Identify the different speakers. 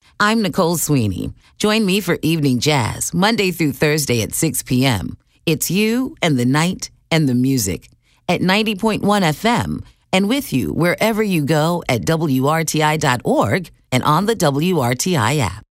Speaker 1: I'm Nicole Sweeney. Join me for Evening Jazz, Monday through Thursday at 6 p.m. It's you and the night and the music at 90.1 FM and with you wherever you go at WRTI.org and on the WRTI app.